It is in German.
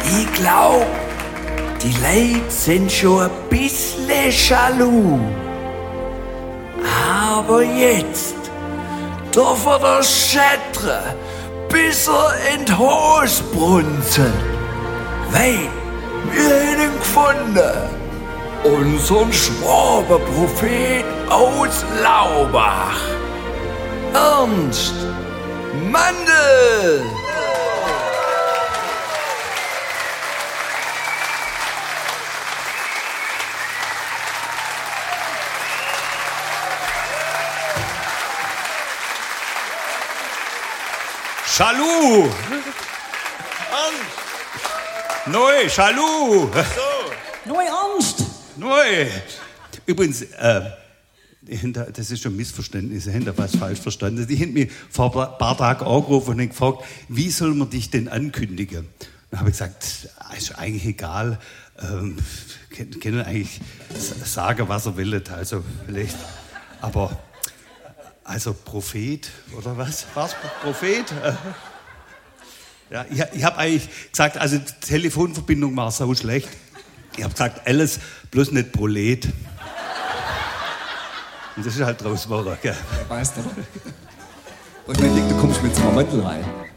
Ich glaub, die Leute sind schon ein bisschen jaloux. Aber jetzt darf er das schättere, bis er in die Hose brunzen. Weil wir haben ihn gefunden. Unseren Schwabenprophet aus Laubach. Ernst Mandl. Schalou! Neu, Schalou! Neu Ernst! Neu! Übrigens, das ist schon ein Missverständnis, Sie haben da was falsch verstanden. Die haben mich vor ein paar Tagen angerufen und haben gefragt, wie soll man dich denn ankündigen? Dann habe ich gesagt, ist eigentlich egal, können eigentlich sagen, was er will, also vielleicht, aber... Also Prophet, oder was? War's Prophet? Ja, ich habe eigentlich gesagt, also die Telefonverbindung war so schlecht. Ich habe gesagt, alles, bloß nicht Prolet. Und das ist halt draus geworden, gell? Weißt du. Und ich meine, du kommst mit so einem Mantel rein.